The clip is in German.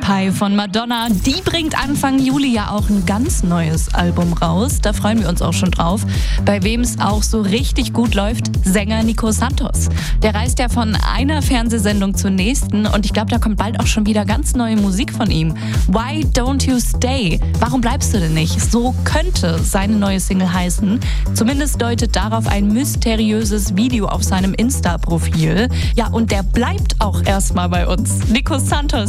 Pie von Madonna. Die bringt Anfang Juli ja auch ein ganz neues Album raus. Da freuen wir uns auch schon drauf. Bei wem es auch so richtig gut läuft, Sänger Nico Santos. Der reist ja von einer Fernsehsendung zur nächsten und ich glaube, da kommt bald auch schon wieder ganz neue Musik von ihm. Why Don't You Stay? Warum bleibst du denn nicht? So könnte seine neue Single heißen. Zumindest deutet darauf ein mysteriöses Video auf seinem Insta-Profil. Ja, und der bleibt auch erstmal bei uns. Nico Santos